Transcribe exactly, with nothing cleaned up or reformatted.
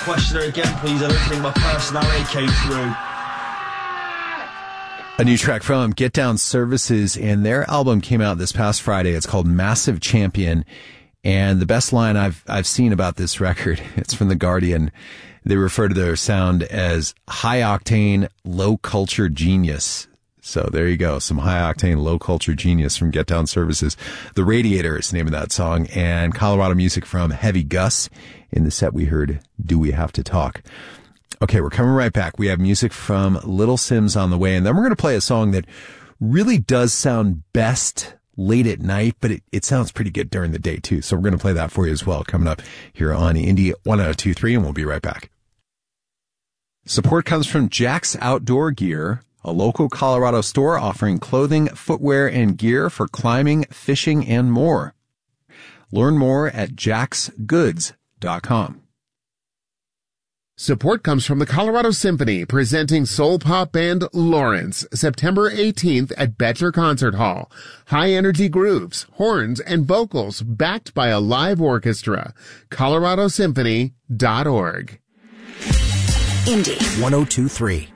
question her again, please. I don't think my personality came through. A new track from Get Down Services, and their album came out this past Friday. It's called Massive Champion. And the best line I've I've seen about this record, it's from The Guardian. They refer to their sound as high-octane, low-culture genius. So there you go, some high-octane, low-culture genius from Get Down Services. The Radiator is the name of that song, and Colorado music from Heavy Gus. In the set we heard, Do We Have to Talk? Okay, we're coming right back. We have music from Little Simz on the way, and then we're going to play a song that really does sound best late at night, but it, it sounds pretty good during the day too. So we're going to play that for you as well, coming up here on Indie one oh two point three, and we'll be right back. Support comes from Jack's Outdoor Gear, a local Colorado store offering clothing, footwear, and gear for climbing, fishing, and more. Learn more at jacks goods dot com. Support comes from the Colorado Symphony, presenting soul pop band Lawrence, September eighteenth at Betcher Concert Hall. High-energy grooves, horns, and vocals backed by a live orchestra. colorado symphony dot org. Indie one oh two point three.